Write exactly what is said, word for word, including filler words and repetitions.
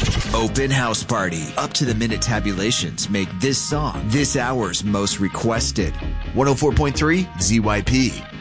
Open House Party. Up to the minute tabulations make this song this hour's most requested. one oh four point three Z Y P.